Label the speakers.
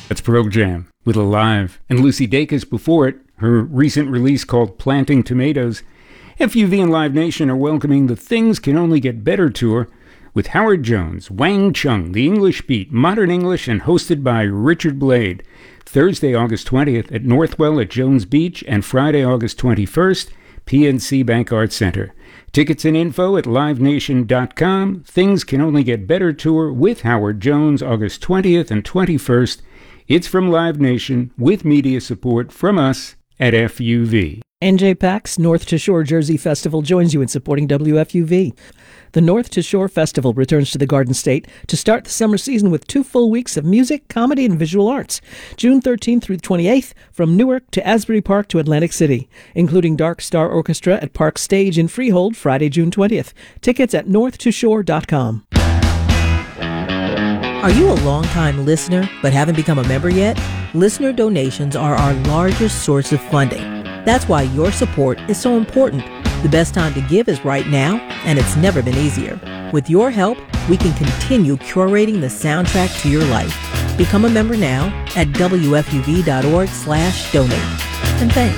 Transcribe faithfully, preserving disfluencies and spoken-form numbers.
Speaker 1: That's Pearl Jam with Alive. And Lucy Dacus before it, her recent release called Planting Tomatoes. F U V and Live Nation are welcoming the Things Can Only Get Better tour with Howard Jones, Wang Chung, The English Beat, Modern English, and hosted by Richard Blade. Thursday, August twentieth at Northwell at Jones Beach, and Friday, August twenty-first, P N C Bank Arts Center. Tickets and info at live nation dot com. Things Can Only Get Better tour with Howard Jones, August twentieth and twenty-first. It's from Live Nation with media support from us at F U V.
Speaker 2: N J PAC's North to Shore Jersey Festival joins you in supporting W F U V. The North to Shore Festival returns to the Garden State to start the summer season with two full weeks of music, comedy, and visual arts. June thirteenth through twenty-eighth, from Newark to Asbury Park to Atlantic City, including Dark Star Orchestra at Park Stage in Freehold Friday, June twentieth. Tickets at north to shore dot com.
Speaker 3: Are you a longtime listener but haven't become a member yet? Listener donations are our largest source of funding. That's why your support is so important. The best time to give is right now, and it's never been easier. With your help, we can continue curating the soundtrack to your life. Become a member now at W F U V dot org slash donate. And thanks.